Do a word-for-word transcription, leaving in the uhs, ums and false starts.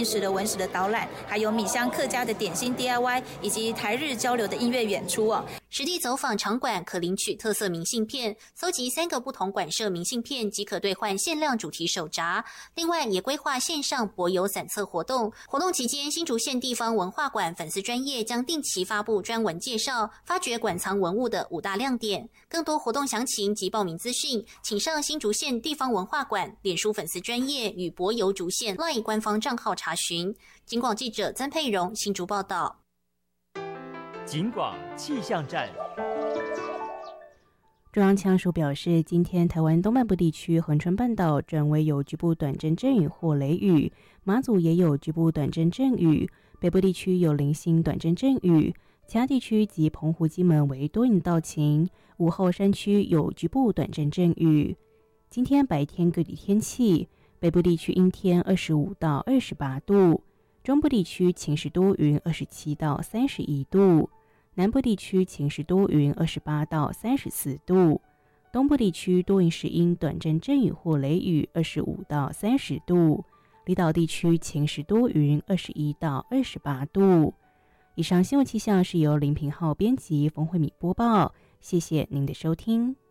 进食的文史的导览，还有米香客家的点心 D I Y， 以及台日交流的音乐演出哦。 实地走访场馆，可领取特色明信片，搜集三个不同馆舍明信片即可兑换限量主题手札。另外，也规划线上博游散策活动。活动期间，新竹县地方文化馆粉丝专页将定期发布专文介绍，发掘馆藏文物的五大亮点。更多活动详情及报名资讯，请上新竹县地方文化馆脸书粉丝专页与博游竹县 LINE 官方账号查询。警广记者曾佩蓉新竹报道。 警广气象站。 中央气象署表示，今天台湾东半部地区恒春半岛转为有局部短阵阵雨或雷雨，马祖也有局部短阵阵雨，北部地区有零星短阵阵雨，其他地区及澎湖、金门为多云到晴，午后山区有局部短阵阵雨。今天白天各地天气，北部地区阴天二十五到二十八度，中部地区晴时多云二十七到三十一度，南部地区晴时多云二十八到三十四度，东部地区多云时阴短阵阵雨或雷雨二十五到三十度，离岛地区晴时多云二十一到二十八度。以上新闻气象是由林平浩编辑，冯慧敏播报，谢谢您的收听。